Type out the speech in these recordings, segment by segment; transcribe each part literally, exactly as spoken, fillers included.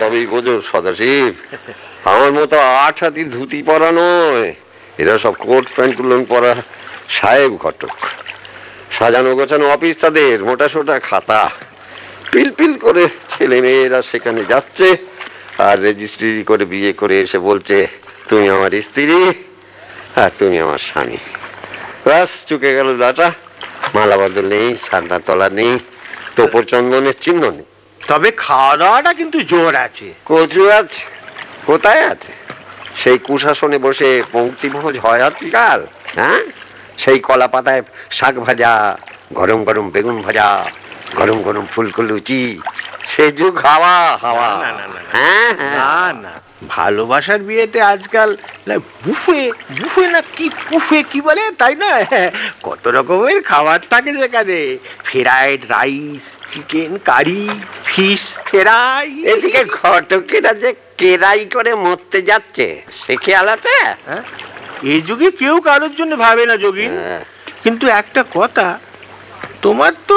তবেই বোঝো সদাশিব, আমার মতো আট হাতি ধুতি পরা নয়, এরা সব কোট প্যান্ট কুলন পরা সাহেব ঘটক। সাজানো গোছানো অফিস তাদের, মোটা সোটা খাতা, পিল পিল করে ছেলে মেয়েরা সেখানে যাচ্ছে আর রেজিস্ট্রি করে বিয়ে করে এসে বলছে তুমি আমার স্ত্রী আর তুমি আমার স্বামী। ব্যাস চুকে গেল ডাটা, মালা বদল নেই, সান্তা তলা নেই, তোপর চন্দনের চিহ্ন নেই। তবে খাওয়া দাওয়াটা কিন্তু জোর আছে। কচু আছে? কোথায় আছে? সেই কুশাসনে বসে পঙ্ক্তি ভোজ হয় আর বিকাল, হ্যাঁ? সেই কলা পাতায় শাক ভাজা, গরম গরম বেগুন ভাজা, গরম গরম ফুলকো লুচি, সে যুগ হাওয়া হাওয়া। হ্যাঁ না না, ভালোবাসার বিয়েতে আজকাল বুফে বুফে না কি বুফে কি বলে তাই না, কত রকমের খাবার থাকে সেখানে, fried rice, chicken curry, fish fry. এদিকে ঘটকেরা যে কেরাই করে মরতে যাচ্ছে সে খেয়াল আছে? হ্যাঁ, এই যুগে কেউ কারোর জন্য ভাবে না যোগিন। কিন্তু একটা কথা, তোমার তো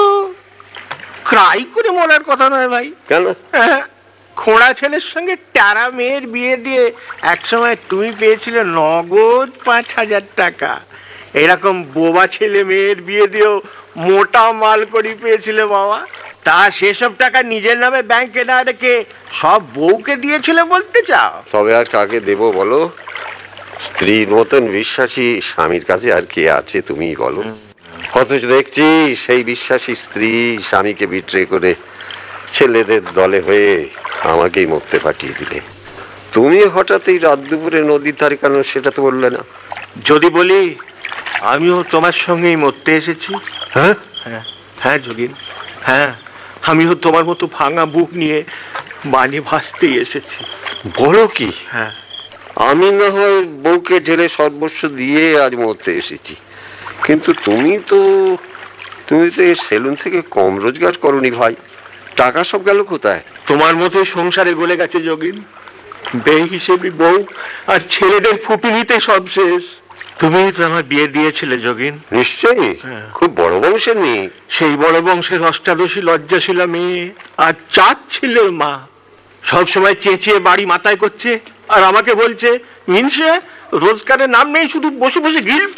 ক্রাই করে মরার কথা নয় ভাই। কেন? খোঁড়া ছেলের সঙ্গে টারা মেয়ের বিয়ে দিয়ে একসময় তুমি পেয়েছিলে নগদ পাঁচ হাজার টাকা, এরকম বোবা ছেলে মেয়ের বিয়ে দিয়েও মোটা মাল করি পেয়েছিলে বাবা। তা সেসব টাকা নিজের নামে ব্যাংকে না রেখে সব বউকে দিয়েছিলে বলতে চাও? তবে আর কাকে দেব বলো? স্ত্রীর মতন বিশ্বাসী স্বামীর কাছে আর কে আছে তুমি বলো? অথচ দেখছি সেই বিশ্বাসী স্ত্রী স্বামীকে বিট্রে করে ছেলেদের দলে হয়ে আমাকেই মরতে পাঠিয়ে দিলে। তুমি হঠাৎ এই রাত দুপুরে নদীর ধারে কেন সেটা তো বললে না। যদি বলি আমিও তোমার সঙ্গেই মরতে এসেছি। হ্যাঁ হ্যাঁ হ্যাঁ যোগিন, হ্যাঁ আমিও তোমার মতো ভাঙা বুক নিয়ে বাণী ভাসতেই এসেছি। বলো কি? হ্যাঁ, আমি না হয় বউকে ঢেলে সর্বস্ব দিয়ে আজ মরতে এসেছি, কিন্তু তুমি তো তুমি তো এই সেলুন থেকে কম রোজগার করনি ভাই। টাকা সব গেল কোথায়? তোমার মতোই সংসারে গলে গেছে যোগিন। বে হিসেবে বউ আর ছেলেদের ফুপিনিতে সব শেষ। তুমি তো আমার বিয়ে দিয়েছিলে যোগিন। নিশ্চয়ই, খুব বড় বংশের মেয়ে। সেই বড় বংশের অষ্টাদশী লজ্জাশীলা মেয়ে আর চার ছেলের মা, সব সময় চেঁচিয়ে বাড়ি মাথায় করছে আর আমাকে বলছে মিনসে রোজগারের নাম নেই, শুধু বসে বসে গিলছ।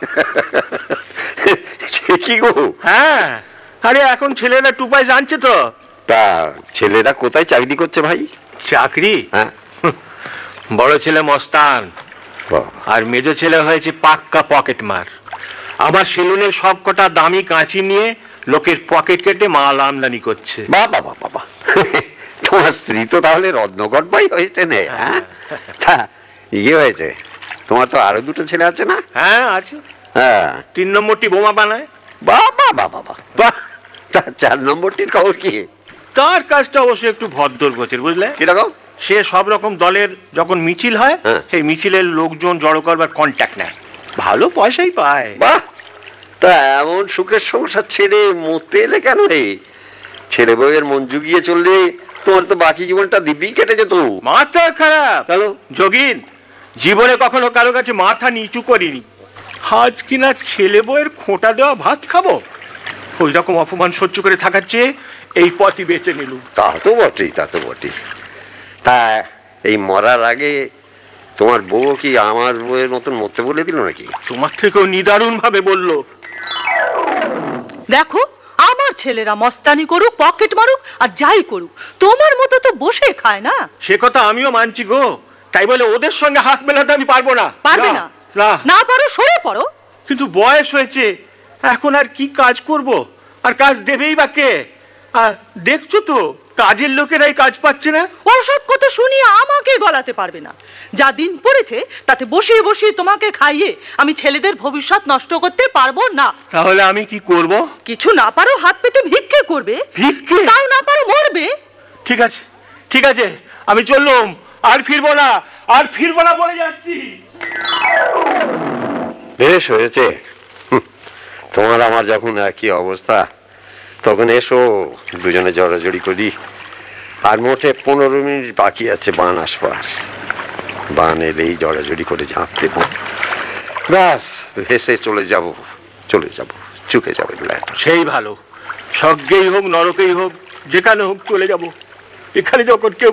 কি গো? হ্যাঁ, আরে এখন ছেলেরা টুপায় জানছে তো। তা ছেলেরা কোথায় চাকরি করছে ভাই? চাকরি? হ্যাঁ, বড় ছেলে মস্তান আর মেজো ছেলে হয়েছে পাক্কা পকেট মার। আমার সেলুনের সব কটা দামি কাঁচি নিয়ে লোকের পকেট কেটে মাল আমদানি করছে। বাবা বাবা বাবা, তোমার স্ত্রী তো তাহলে রত্নগর ভাই হয়েছে না? তা ইয়ে হয়েছে, তোমার তো আরো দুটো ছেলে আছে না? হ্যাঁ আছে। হ্যাঁ, তিন নম্বরটি বোমা বানায়। বাবা বাবা বাবা, তা চার নম্বরটির খবর কি? তার কাজটা অবশ্য একটু ভদ্র গোছের, বুঝলে? কিরকম? সে সব রকম দলের যখন মিছিল হয় সেই মিছিলের লোকজন জড়ো করবার কন্ট্যাক্ট নেয়, ভালো পয়সাই পায়। বাহ, তা এমন সুখের সংসার ছেড়ে মরতে এলে কেন? এই ছেলে বউয়ের মন জুগিয়ে চললে তোমার তো বাকি জীবনটা দিব্যি কেটে যেত। মাথা খারাপ যোগিন, জীবনে কখনো কারো কাছে মাথা নিচু করিনি। আজ কিনা ছেলে বউয়ের খোঁটা দেওয়া ভাত খাবো, ওই রকম অপমান সহ্য করে থাকার চেয়ে এই পথই বেছে নিলুম। তা তো বটেই, তা তো বটেই। তা এই মরার আগে তোমার বউ কি আমার বউয়ের মতন মরতে বলে দিল নাকি? তোমার থেকেও নিদারুণ ভাবে বললো। দেখো, আমার ছেলেরা মস্তানি করুক, পকেট মারুক আর যাই করুক, তোমার মতো তো বসে খায় না। সে কথা আমিও মানছি গো, তাই বলে ওদের সঙ্গে হাত মেলাতে আমি পারবো না। পারবে না? না পারো সরে পড়ো। কিন্তু বয়স হয়েছে, এখন আর কি কাজ করব, আর কাজ দেবেই বা কে? আর দেখছো তো কাজের লোকেরাই কাজ পাচ্ছে না। ওসব কথা শুনিয়ে আমাকে গলাতে পারবে না। যা দিন পড়েছে তাতে বসিয়ে বসিয়ে তোমাকে খাইয়ে আমি ছেলেদের ভবিষ্যৎ নষ্ট করতে পারবো না। তাহলে আমি কি করব? কিছু না পারো হাত পেতে ভিক্ষে করবে। ভিক্ষে? তাও না পারো মরবে। ঠিক আছে ঠিক আছে, আমি চললুম, আর ফিরবো না, আর ফিরবো না বলে যাচ্ছি। বেশ হয়েছে, তোমার আমার যখন একই অবস্থা তখন এসো দুজনে জড়াজড়ি করি। আর মোটে পনেরো মিনিট বাকি আছে বান আসবার। বান এলেই জড়াজড়ি করে ঝাঁপতে ব্যাস ভেসে চলে যাব, চলে যাব, চুকে যাবে। সেই ভালো, স্বর্গেই হোক নরকেই হোক, যেখানে হোক চলে যাব। এখানে যখন কেউ